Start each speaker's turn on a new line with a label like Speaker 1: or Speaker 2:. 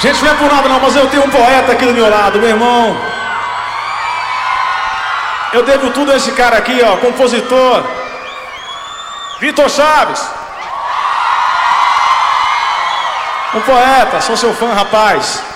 Speaker 1: Gente, não é por nada não, mas eu tenho um poeta aqui do meu lado, meu irmão. Eu devo tudo a esse cara aqui, ó, compositor Vitor Chaves. Um poeta, sou seu fã, rapaz.